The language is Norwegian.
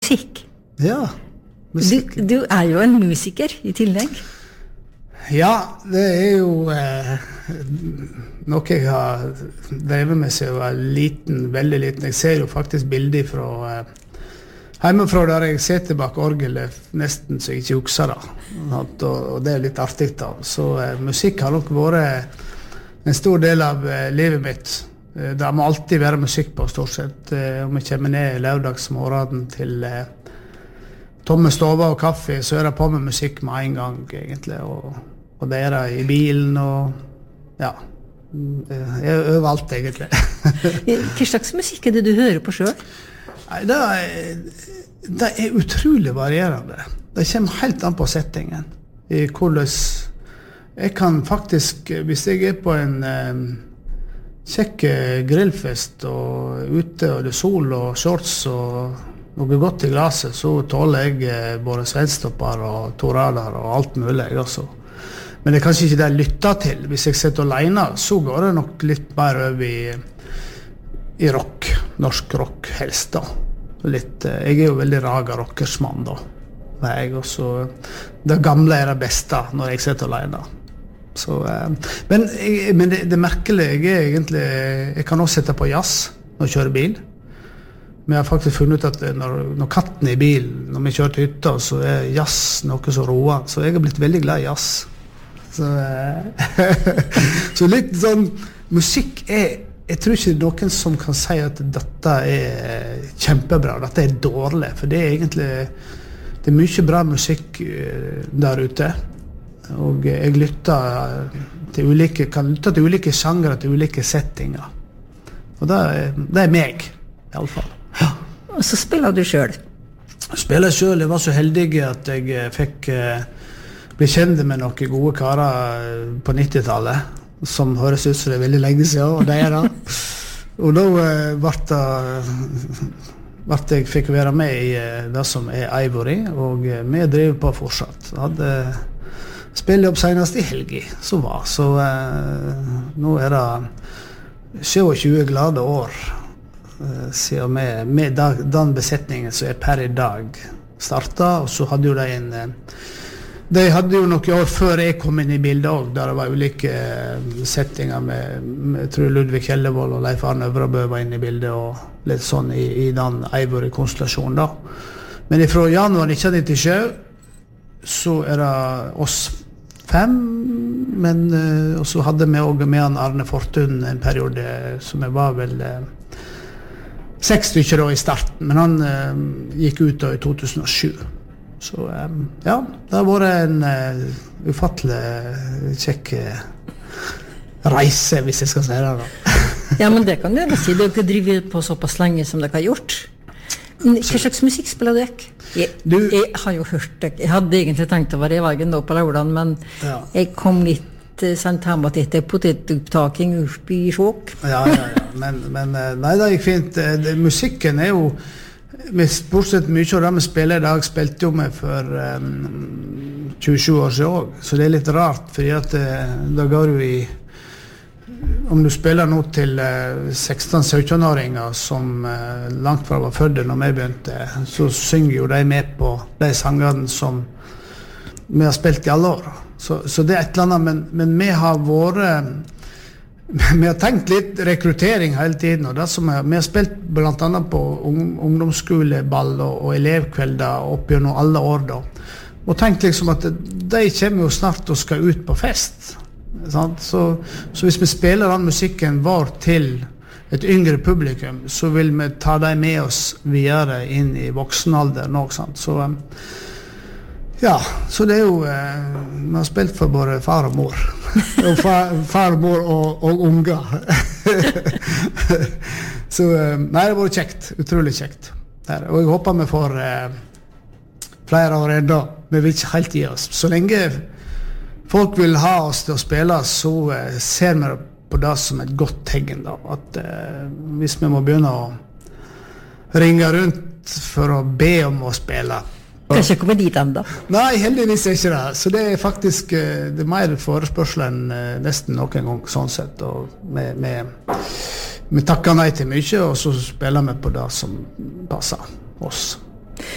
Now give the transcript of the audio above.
musikk. Ja, musikk. Du jo en musiker I tillegg. Ja, det jo noe jeg har drevet med siden jeg var liten, veldig liten. Jeg ser jo faktisk bilder fra hjemmefra der jeg sitter bak orgelet, nesten så jeg ikke husker det. Og det litt artig da. Så musikk har nok vært en stor del av livet mitt. Det må alltid være musikk på, stort sett. Om jeg kommer ned lørdagsmorgen til tomme stover og kaffe, så det på med musikk med en gang, egentlig. Og det det I bilen, og ja, overalt, egentlig. Hva slags musikk det du hører på selv? Nei, det utrolig varierende. Det kommer helt an på settingen. I hvordan jeg kan faktisk, hvis jeg på en kjekk grillfest og ute og det sol og shorts og noe godt I glaset, så tåler jeg både svenstopper og torader og alt mulig også. Men det kanskje ikke det jeg lytter til. Hvis jeg sitter alene, så går det nok litt mer over I rock, norsk rock helst da. Litt, jeg jo veldig raga rockersmann da. Det gamle det beste når jeg sitter alene. Så, men det merkelige jeg egentlig, jeg kan også sette på jazz når jeg kjører bil. Men jeg har faktisk funnet ut at når katten I bilen, når vi kjører til hytta, så jazz noe så roende. Så jeg har blitt veldig glad I jazz. Så litt sånn musikk jeg tror ikke noen som kan si at dette kjempebra, dette dårlig, for det egentlig det mye bra musikk der ute, og jeg lytter til kan lytte til ulike sjangre, til ulike settinger, og det meg I alle fall. Ja. Og så spiller du selv? Spiller selv, jeg var så heldig at jeg fikk ble kjent med noen gode karer på 90-tallet, som høres ut som det veldig lenge siden, og det det. Og da ble jeg fikk være med I det som Ivory, og vi driver på fortsatt. Jeg hadde spillet opp senest I helgen, så nå det 27 glade år siden med den besetningen som per I dag startet, og så hadde jo de hadde jo noen år før jeg kom inn I bildet også, der det var ulike settinger med jeg tror Ludvig Hellevold og Leif Arne Øvrabø var inne I bildet, og litt sånn I den Ivory-konstellasjonen da. Men fra januar 1997 så det oss 5, men og så hadde vi også med han Arne Fortun en periode som jeg var vel 6 stykker da I starten, men han gikk ut da I 2007. Så ja, det har vært en ufattelig kjekk reise, hvis jeg skal si det da. Ja, men det kan du si. Du har ikke drivet på såpass lenge som dere har gjort. Hva slags musikk spiller du ikke? Jeg har jo hørt det. Jeg hadde egentlig tenkt å være I veien nå på lørdagen, men jeg kom litt sent hjemme til potetopptaking opp I sjåk. Ja, men nei, det gikk fint. Musikken jo bortsett mye av det vi spiller I dag, spilte jo med for 27 år siden også. Så det litt rart, fordi at da går du om du spiller nå til 16-17-åringer som langt fra var fødde når vi begynte, så synger jo de med på de sangene som vi har spilt I alle år. Så det et eller annet, men vi har vært vi har tenkt litt rekruttering hele tiden, og det som vi har spilt blant annet på ungdomsskoleball og elevkvelder opp gjennom alle år da, og tenkt liksom at de kommer jo snart og skal ut på fest, sant? Så hvis vi spiller den musikken vår til et yngre publikum, så vil vi ta dem med oss videre inn I voksenalder nå, sant? Så ja, så det jo vi har spilt for både far og mor og far og mor og unger så nei, det var kjekt, utrolig kjekt og jeg håper vi får flere år enda, vi vil ikke helt gi oss så lenge folk vil ha oss til å spille så ser vi på det som et godt tegn da, at hvis vi må begynne å ringe rundt for å be om å spille Kan ikke komme dit enda. Nei, heldigvis ikke det. Så det faktisk det mer forespørsel enn nesten noen gang sånn sett. Og vi takker nei til mye, og så spiller vi på det som passer oss.